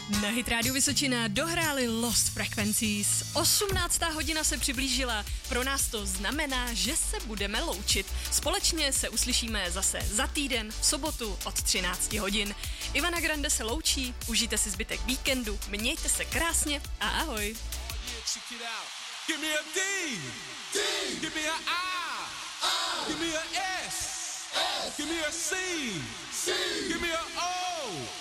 Na Hit Radio Vysočina dohráli Lost Frequencies. 18. hodina se přiblížila. Pro nás to znamená, že se budeme loučit. Společně se uslyšíme zase za týden v sobotu od 13 hodin. Ivana Grande se loučí, užijte si zbytek víkendu, mějte se krásně a ahoj. Give me a D. Give me a I. Give me a S. Give me a C. Give me a O.